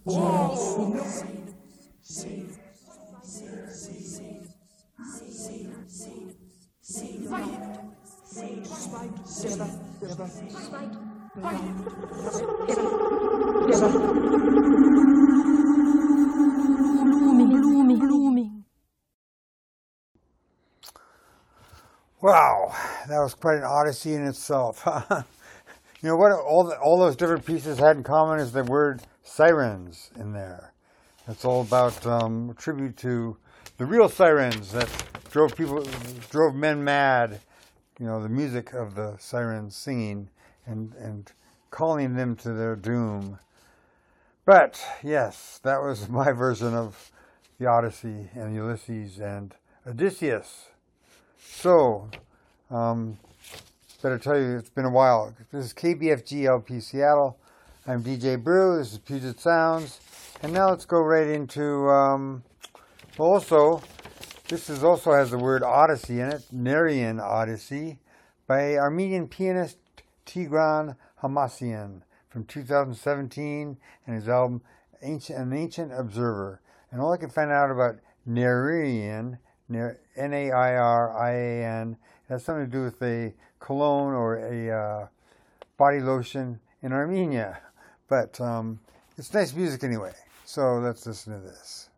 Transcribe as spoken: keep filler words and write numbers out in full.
Blooming, blooming. Wow, that was quite an odyssey in itself. You know what all the, all those different pieces had in common is the word sirens in there. It's all about um, a tribute to the real sirens that drove people, drove men mad. You know, the music of the sirens singing and, and calling them to their doom. But, yes, that was my version of the Odyssey and Ulysses and Odysseus. So, um, better tell you, it's been a while. This is K B F G L P Seattle. I'm D J Brew. This is Puget Sounds. And now let's go right into, um, well, also, this is also has the word Odyssey in it, Nerian Odyssey, by Armenian pianist Tigran Hamasyan from two thousand seventeen, and his album Ancient, An Ancient Observer. And all I can find out about Nerian, N A I R I A N, has something to do with a cologne or a uh, body lotion in Armenia. But um, it's nice music anyway, so let's listen to this.